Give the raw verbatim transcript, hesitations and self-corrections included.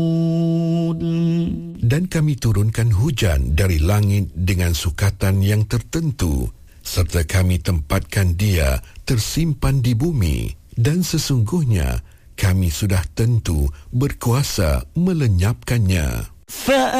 Dan kami turunkan hujan dari langit dengan sukatan yang tertentu, serta kami tempatkan dia tersimpan di bumi, dan sesungguhnya kami sudah tentu berkuasa melenyapkannya.